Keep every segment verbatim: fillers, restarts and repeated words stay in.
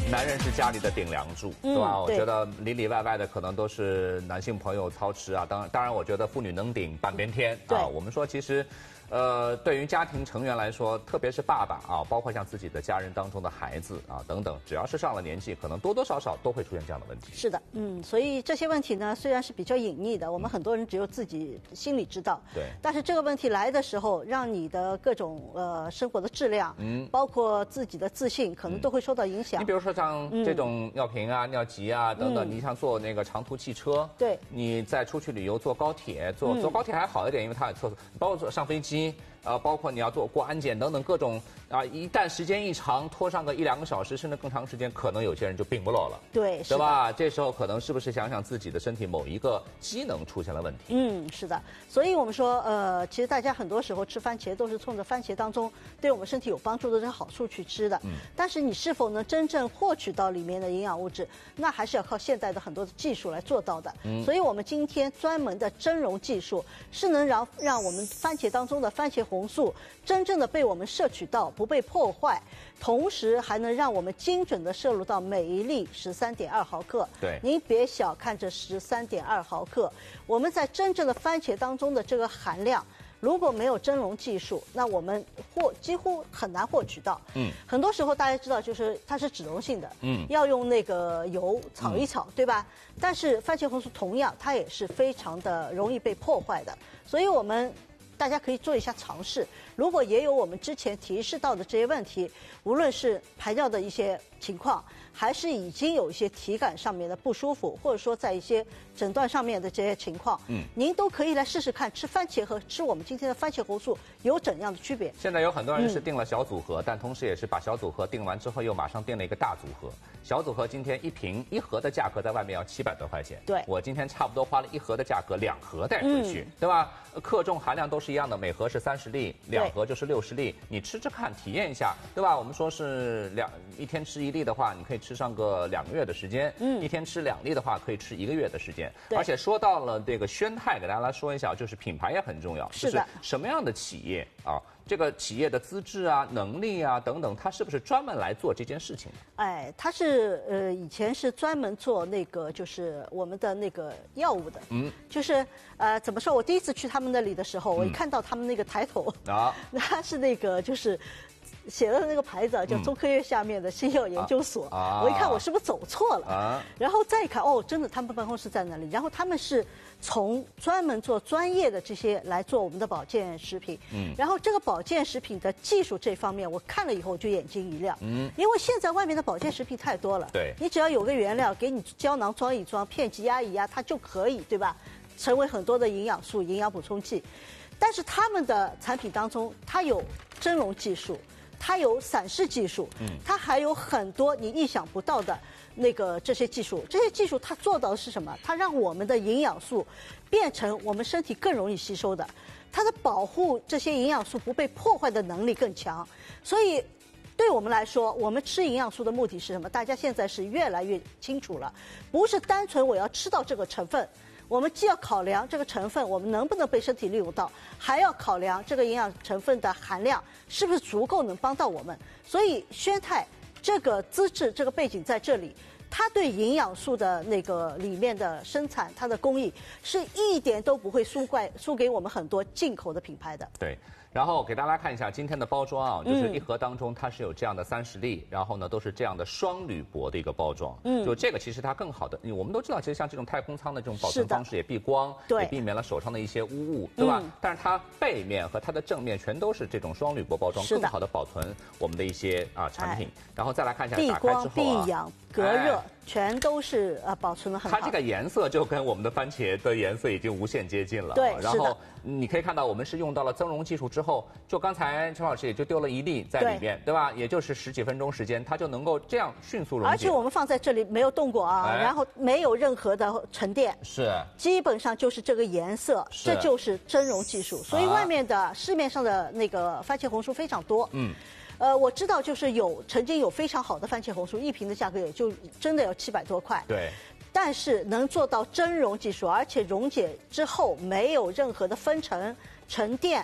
男人是家里的顶梁柱， 嗯、 对吧？我对觉得里里外外的可能都是男性朋友操持啊。当然，当然，我觉得妇女能顶半边天啊。我们说，其实，呃，对于家庭成员来说，特别是爸爸啊，包括像自己的家人当中的孩子啊等等，只要是上了年纪，可能多多少少都会出现这样的问题。 是的，嗯，所以这些问题呢，虽然是比较隐匿的，我们很多人只有自己心里知道。 对。 但是这个问题来的时候，让你的各种呃生活的质量，嗯，包括自己的自信，可能都会受到影响。 你比如说像这种尿频啊、嗯、尿急啊等等，嗯、你像坐那个长途汽车， 对， 你再出去旅游坐高铁，坐、嗯、坐高铁还好一点，因为它有厕所，包括上飞机。呃，包括你要做过安检等等各种啊、呃，一旦时间一长，拖上个一两个小时，甚至更长时间，可能有些人就病不落了。 对， 对吧？这时候可能是不是想想自己的身体某一个机能出现了问题？ 嗯，是的。所以我们说，呃，其实大家很多时候吃番茄都是冲着番茄当中对我们身体有帮助的这个好处去吃的。嗯。但是你是否能真正获取到里面的营养物质，那还是要靠现代的很多的技术来做到的。嗯。所以我们今天专门的蒸溶技术是能让让我们番茄当中的番茄红素真正的被我们摄取到，不被破坏，同时还能让我们精准的摄入到每一粒十三点二毫克。 对， 您别小看这十三点二毫克，我们在真正的番茄当中的这个含量，如果没有蒸溶技术，那我们获几乎很难获取到。嗯，很多时候大家知道，就是它是脂溶性的，嗯，要用那个油炒一炒，嗯、对吧？但是番茄红素同样，它也是非常的容易被破坏的，所以我们。大家可以做一下尝试，如果也有我们之前提示到的这些问题，无论是排尿的一些情况，还是已经有一些体感上面的不舒服，或者说在一些诊断上面的这些情况，嗯，您都可以来试试看，吃番茄和吃我们今天的番茄红素有怎样的区别。 现在有很多人是定了小组合，嗯、但同时也是把小组合定完之后，又马上定了一个大组合。小组合今天一瓶一盒的价格在外面要七百多块钱， 对， 我今天差不多花了一盒的价格，两盒带回去，嗯、对吧？克重含量都是一样的，每盒是三十粒，两盒就是六十粒，你吃吃看，体验一下，对吧？我们说是两一天吃一粒的话，你可以吃上个两个月的时间，嗯，一天吃两粒的话，可以吃一个月的时间。而且说到了这个宣泰，给大家来说一下，就是品牌也很重要， 是的， 就是什么样的企业啊？这个企业的资质啊、能力啊等等，它是不是专门来做这件事情？ 哎，它是呃以前是专门做那个就是我们的那个药物的，嗯，就是呃怎么说？我第一次去他们那里的时候，我一看到他们那个抬头啊，它是那个就是写的那个牌子叫中科院下面的新药研究所，嗯啊、我一看我是不是走错了？啊、然后再一看，哦，真的他们办公室在那里，然后他们是从专门做专业的这些来做我们的保健食品，嗯，然后这个保健食品的技术这方面，我看了以后我就眼睛一亮，嗯，因为现在外面的保健食品太多了， 对， 你只要有个原料，给你胶囊装一装，片剂压一压，它就可以，对吧？成为很多的营养素、营养补充剂，但是他们的产品当中，它有蒸溶技术。它有散式技术，嗯，它还有很多你意想不到的那个这些技术。这些技术它做到的是什么？它让我们的营养素变成我们身体更容易吸收的，它的保护这些营养素不被破坏的能力更强。所以，对我们来说，我们吃营养素的目的是什么？大家现在是越来越清楚了，不是单纯我要吃到这个成分。我们既要考量这个成分我们能不能被身体利用到，还要考量这个营养成分的含量是不是足够能帮到我们。所以宣泰这个资质、这个背景在这里，它对营养素的那个里面的生产，它的工艺是一点都不会输怪输给我们很多进口的品牌的。 对。然后给大家看一下今天的包装啊，就是一盒当中它是有这样的三十粒，然后呢都是这样的双铝箔的一个包装。嗯，就这个其实它更好的，我们都知道，其实像这种太空舱的这种保存方式也避光， 对， 也避免了手上的一些污物，对吧？嗯、但是它背面和它的正面全都是这种双铝箔包装，更好的保存我们的一些啊产品。哎、然后再来看一下打开之后啊， 避光、避氧、隔热。哎全都是呃保存的很好。 它这个颜色就跟我们的番茄的颜色已经无限接近了。 对， 然后你可以看到，我们是用到了增溶技术之后，就刚才陈老师也就丢了一粒在里面， 对, 对吧？也就是十几分钟时间，它就能够这样迅速溶解。 而且我们放在这里没有动过啊，哎、然后没有任何的沉淀， 是， 基本上就是这个颜色，这就是蒸溶技术。所以外面的、啊、市面上的那个番茄红素非常多。嗯。呃，我知道，就是有曾经有非常好的番茄红素，一瓶的价格也就真的要七百多块。 对。 但是能做到蒸溶技术，而且溶解之后没有任何的分层、沉淀，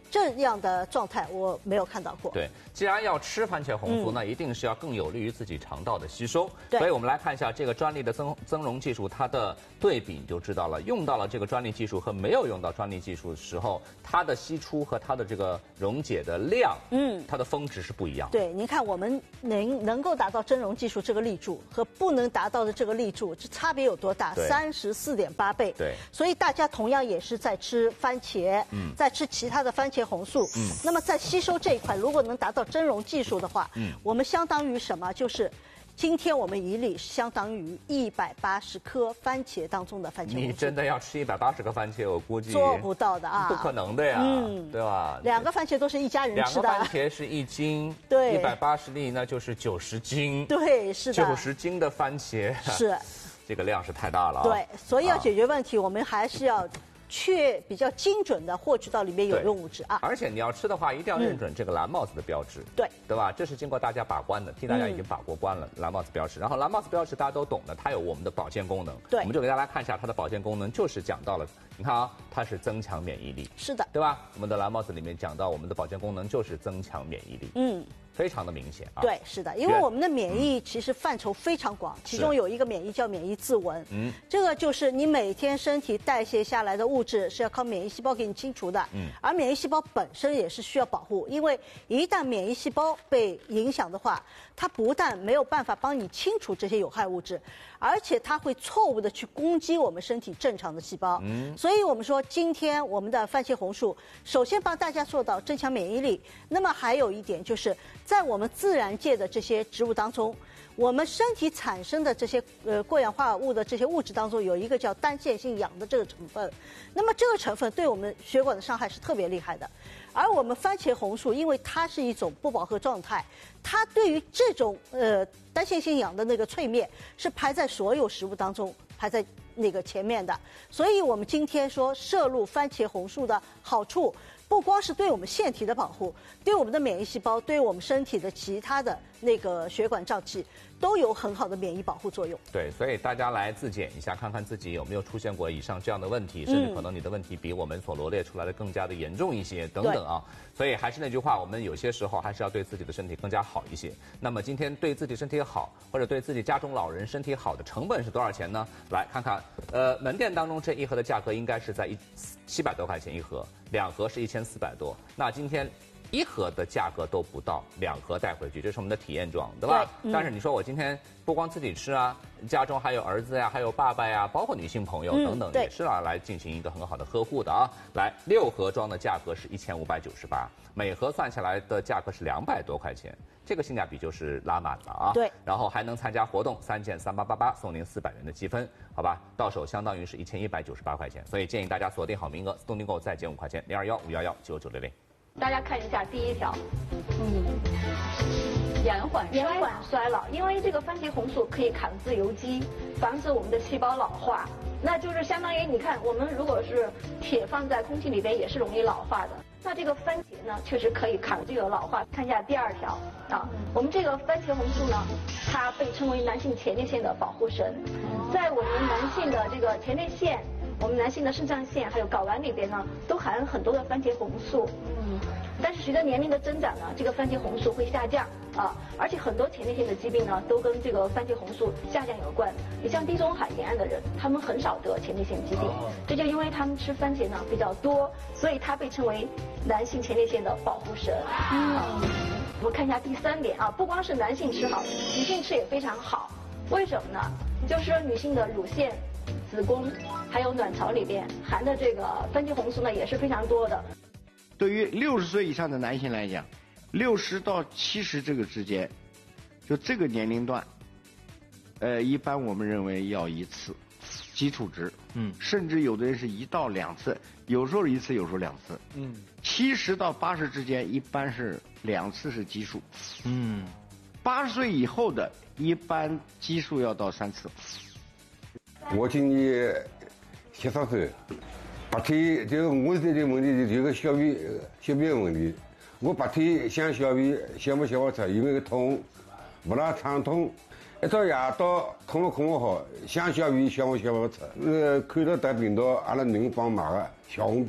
这样的状态我没有看到过。 对，既然要吃番茄红素，嗯、那一定是要更有利于自己肠道的吸收。 对， 所以我们来看一下这个专利的增增溶技术，它的对比你就知道了。用到了这个专利技术和没有用到专利技术的时候，它的析出和它的这个溶解的量，嗯，它的峰值是不一样的。 对，您看我们能能够达到增溶技术这个力柱和不能达到的这个力柱，这差别有多大？三十四点八倍。 对， 所以大家同样也是在吃番茄，嗯，在吃其他的番茄红素，嗯，那么在吸收这一块，如果能达到增溶技术的话，嗯，我们相当于什么？就是今天我们一粒相当于一百八十颗番茄当中的番茄红素。 你真的要吃一百八十个番茄，我估计做不到的啊， 不可能的呀，嗯，对吧？ 两个番茄都是一家人吃的， 两个番茄是一斤， 对， 一百八十粒那就是九十斤， 对，是的， 九十斤的番茄是， 这个量是太大了。 对，所以要解决问题，啊、我们还是要。确比较精准的获取到里面有用物质啊， 而且你要吃的话，一定要认准这个蓝帽子的标志， 对、 嗯、对吧？这是经过大家把关的，替大家已经把过关了、嗯、蓝帽子标志。然后蓝帽子标志大家都懂的，它有我们的保健功能， 对， 我们就给大家看一下它的保健功能，就是讲到了，你看啊，它是增强免疫力， 是的， 对吧？我们的蓝帽子里面讲到我们的保健功能就是增强免疫力，嗯。非常的明显啊， 对，是的，因为我们的免疫其实范畴非常广，嗯、其中有一个免疫叫免疫自稳，嗯，这个就是你每天身体代谢下来的物质是要靠免疫细胞给你清除的，嗯，而免疫细胞本身也是需要保护，因为一旦免疫细胞被影响的话，它不但没有办法帮你清除这些有害物质，而且它会错误的去攻击我们身体正常的细胞，嗯，所以我们说今天我们的番茄红素，首先帮大家做到增强免疫力，那么还有一点就是。在我们自然界的这些植物当中，我们身体产生的这些呃过氧化合物的这些物质当中，有一个叫单线性氧的这个成分。那么这个成分对我们血管的伤害是特别厉害的。而我们番茄红素，因为它是一种不饱和状态，它对于这种呃单线性氧的那个淬灭是排在所有食物当中排在那个前面的。所以我们今天说摄入番茄红素的好处。不光是对我们腺体的保护，对我们的免疫细胞，对我们身体的其他的那个血管脏器，都有很好的免疫保护作用。 对，所以大家来自检一下，看看自己有没有出现过以上这样的问题，甚至可能你的问题比我们所罗列出来的更加的严重一些，等等啊。所以还是那句话，我们有些时候还是要对自己的身体更加好一些。那么今天对自己身体好，或者对自己家中老人身体好的成本是多少钱呢？来看看，呃，门店当中这一盒的价格应该是在一七百多块钱一盒，两盒是一千四百多。那今天。一盒的价格都不到，两盒带回去，这是我们的体验装，对吧？对嗯、但是你说我今天不光自己吃啊，家中还有儿子呀，还有爸爸呀，包括女性朋友等等，嗯、也是啊，来进行一个很好的呵护的啊。来，六盒装的价格是一千五百九十八，每盒算下来的价格是两百多块钱，这个性价比就是拉满了啊。 对， 然后还能参加活动，三件三八八八送您四百元的积分，好吧？到手相当于是一千一百九十八块钱，所以建议大家锁定好名额，自动订购再减五块钱，零二幺五幺幺九九六零。 大家看一下第一条，嗯，延缓延缓衰老，因为这个番茄红素可以抗自由基，防止我们的细胞老化。那就是相当于你看，我们如果是铁放在空气里边，也是容易老化的。那这个番茄呢，确实可以抗这个老化。看一下第二条啊，我们这个番茄红素呢，它被称为男性前列腺的保护神，在我们男性的这个前列腺。我们男性的肾上腺还有睾丸里边呢，都含很多的番茄红素。嗯，但是随着年龄的增长呢，这个番茄红素会下降啊，而且很多前列腺的疾病呢，都跟这个番茄红素下降有关。你像地中海沿岸的人，他们很少得前列腺疾病，这就因为他们吃番茄呢比较多，所以它被称为男性前列腺的保护神。嗯，我们看一下第三点啊，不光是男性吃好，女性吃也非常好。为什么呢？就是说女性的乳腺。子宫还有卵巢里边含的这个番茄红素呢也是非常多的。 对于六十岁以上的男性来讲，六十到七十这个之间，就这个年龄段，呃，一般我们认为要一次基础值，嗯，甚至有的人是一到两次，有时候一次，有时候两次，嗯，七十到八十之间一般是两次是基数，嗯，八十岁以后的一般基数要到三次。 我今年七十岁，白天就我这个问题就个小便小便问题。我白天想小便想不想不出，因为痛，不大畅通。一到夜到困不困不好，想小便想不想不出。呃，看到得病毒，阿拉人帮忙个小红片，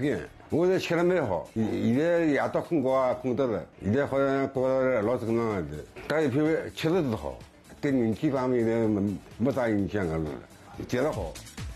我是吃了蛮好，现现在夜到困觉也困得了，现在好像觉得老正常的。打一瓶确实是好，对人体方面呢没没啥影响个了，接着好。